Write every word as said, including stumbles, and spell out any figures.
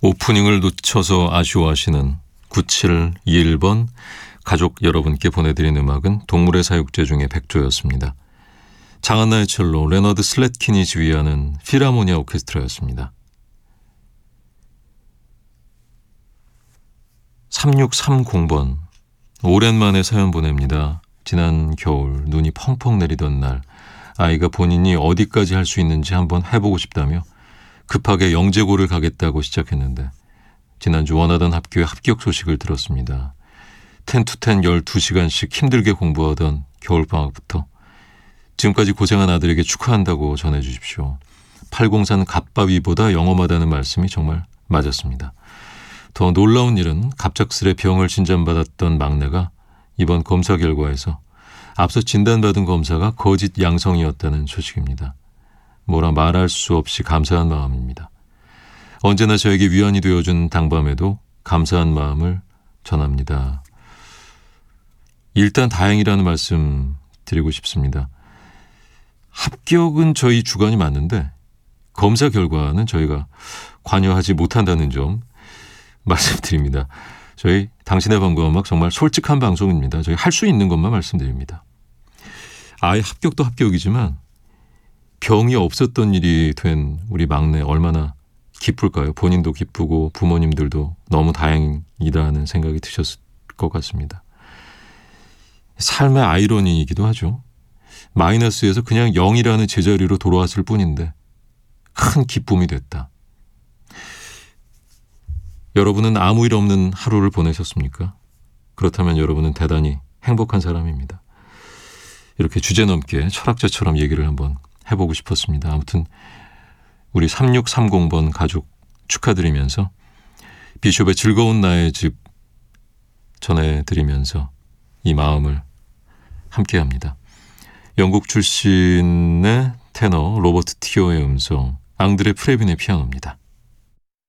오프닝을 놓쳐서 아쉬워하시는 구칠이일 번 가족 여러분께 보내드린 음악은 동물의 사육제 중에 백조였습니다. 장한나의 첼로, 레너드 슬래킨이 지휘하는 필하모니아 오케스트라였습니다. 삼육삼공 번 오랜만에 사연 보냅니다. 지난 겨울 눈이 펑펑 내리던 날 아이가 본인이 어디까지 할 수 있는지 한번 해보고 싶다며 급하게 영재고를 가겠다고 시작했는데 지난주 원하던 학교에 합격 소식을 들었습니다. 텐투텐 열두 시간씩 힘들게 공부하던 겨울방학부터 지금까지 고생한 아들에게 축하한다고 전해주십시오. 팔공산 갑바위보다 영험하다는 말씀이 정말 맞았습니다. 더 놀라운 일은 갑작스레 병을 진단받았던 막내가 이번 검사 결과에서 앞서 진단받은 검사가 거짓 양성이었다는 소식입니다. 뭐라 말할 수 없이 감사한 마음입니다. 언제나 저에게 위안이 되어준 당밤에도 감사한 마음을 전합니다. 일단 다행이라는 말씀 드리고 싶습니다. 합격은 저희 주관이 맞는데 검사 결과는 저희가 관여하지 못한다는 점 말씀드립니다. 저희 당신의 방구음악 정말 솔직한 방송입니다. 저희 할 수 있는 것만 말씀드립니다. 아예 합격도 합격이지만 병이 없었던 일이 된 우리 막내 얼마나 기쁠까요? 본인도 기쁘고 부모님들도 너무 다행이라는 생각이 드셨을 것 같습니다. 삶의 아이러니이기도 하죠. 마이너스에서 그냥 영이라는 제자리로 돌아왔을 뿐인데 큰 기쁨이 됐다. 여러분은 아무 일 없는 하루를 보내셨습니까? 그렇다면 여러분은 대단히 행복한 사람입니다. 이렇게 주제넘게 철학자처럼 얘기를 한번 해보고 싶었습니다. 아무튼 우리 삼육삼공 번 가족 축하드리면서 비숍의 즐거운 나의 집 전해드리면서 이 마음을 함께합니다. 영국 출신의 테너 로버트 티오의 음성, 앙드레 프레빈의 피아노입니다.